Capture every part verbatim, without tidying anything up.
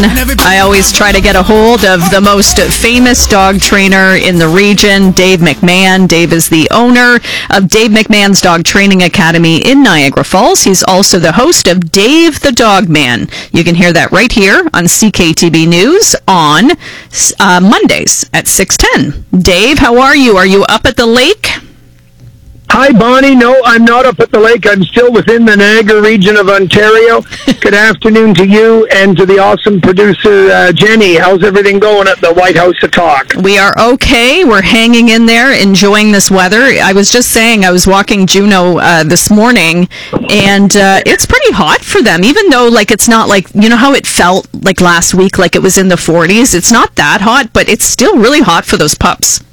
I always try to get a hold of the most famous dog trainer in the region, Dave McMahon. Dave is the owner of Dave McMahon's Dog Training Academy in Niagara Falls. He's also the host of Dave the Dog Man. You can hear that right here on C K T B News on uh, Mondays at six ten. Dave, how are you? Are you up at the lake? Hi, Bonnie. No, I'm not up at the lake. I'm still within the Niagara region of Ontario. Good afternoon to you and to the awesome producer, uh, Jenny. How's everything going at the White House to Talk? We are okay. We're hanging in there, enjoying this weather. I was just saying, I was walking Juno uh, this morning, and uh, it's pretty hot for them, even though, like, it's not like, you know how it felt like last week, like it was in the forties? It's not that hot, but it's still really hot for those pups.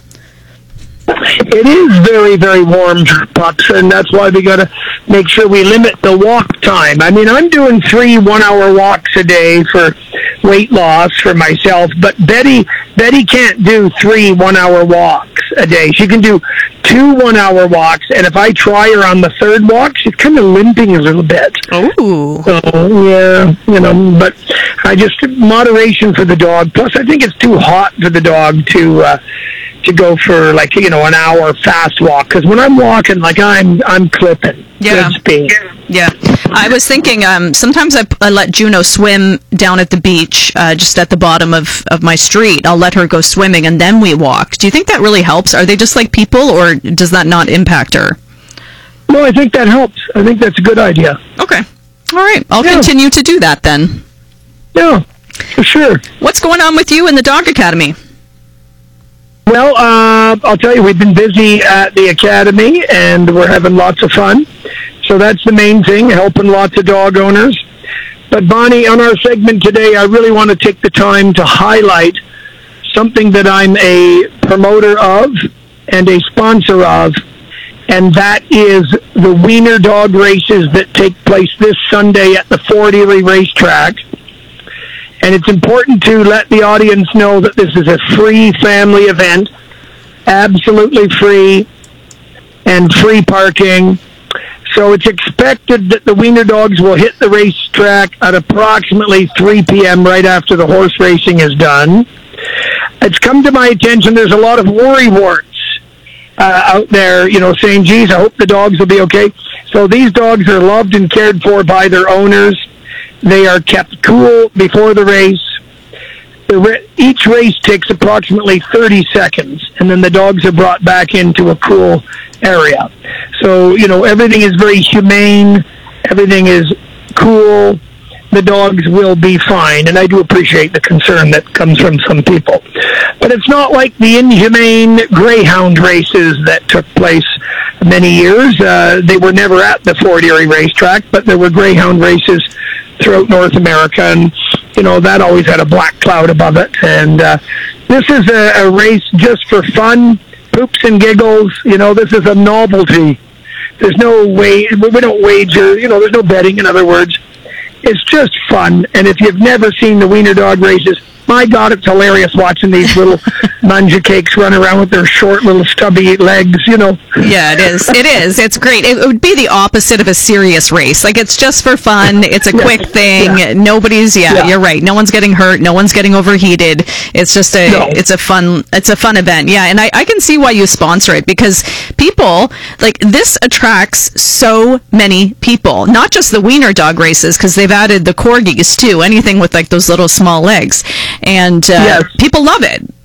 It is very, very warm for pups, and that's why we got to make sure we limit the walk time. I mean, I'm doing three one-hour walks a day for weight loss for myself, but Betty Betty can't do three one-hour walks a day. She can do two one-hour walks, and if I try her on the third walk, she's kind of limping a little bit. Oh. So, yeah, you know, but I just, moderation for the dog. Plus, I think it's too hot for the dog to... Uh, to go for, like, you know, an hour fast walk, because when I'm walking, like, I'm I'm clipping. Yeah. Good speed. Yeah. I was thinking, um, sometimes I, I let Juno swim down at the beach, uh, just at the bottom of, of my street. I'll let her go swimming, and then we walk. Do you think that really helps? Are they just like people, or does that not impact her? No, I think that helps. I think that's a good idea. Okay. All right. I'll yeah. continue to do that then. Yeah, for sure. What's going on with you in the Dog Academy? Well, uh, I'll tell you, we've been busy at the Academy, and we're having lots of fun. So that's the main thing, helping lots of dog owners. But, Bonnie, on our segment today, I really want to take the time to highlight something that I'm a promoter of and a sponsor of, and that is the Wiener Dog races that take place this Sunday at the Fort Erie Racetrack. And it's important to let the audience know that this is a free family event, absolutely free, and free parking. So it's expected that the Wiener Dogs will hit the racetrack at approximately three p.m. right after the horse racing is done. It's come to my attention there's a lot of worrywarts uh, out there, you know, saying, geez, I hope the dogs will be okay. So these dogs are loved and cared for by their owners. They are kept cool before the race. The ra- each race takes approximately thirty seconds, and then the dogs are brought back into a cool area. So, you know, everything is very humane. Everything is cool. The dogs will be fine, and I do appreciate the concern that comes from some people. But it's not like the inhumane greyhound races that took place many years. Uh, they were never at the Fort Erie Racetrack, but there were greyhound races throughout North America, and, you know, that always had a black cloud above it. And uh, this is a, a race just for fun, poops and giggles. You know, this is a novelty. There's no way, we don't wager, you know, there's no betting, in other words. It's just fun, and if you've never seen the Wiener Dog races, my God, it's hilarious watching these little manja cakes run around with their short little stubby legs, you know. Yeah, it is. It is. It's great. It would be the opposite of a serious race. Like, it's just for fun. It's a yeah. quick thing. Yeah. Nobody's, yeah, yeah, you're right. No one's getting hurt. No one's getting overheated. It's just a, no. it's a fun, it's a fun event. Yeah, and I, I can see why you sponsor it, because people, like, this attracts so many people. Not just the Wiener Dog races, because they've added the corgis, too. Anything with, like, those little small legs. And uh, yes. people love it.